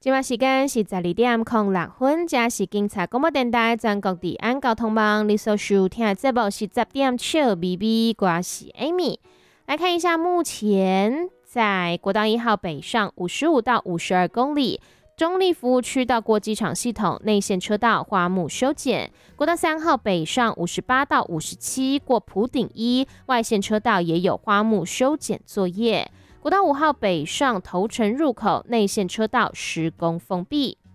今晚时间是12:06，这是警察广播电台全国治安交通网。你所收听的节目是10点笑咪咪，我是 Amy。来看一下，目前在国道1号北上55到52公里，中立服务区到过机场系统内线车道花木修剪；国道3号北上58到57过埔顶1外线车道也有花木修剪作业。国道5号北上头城入口内线车道施工封闭。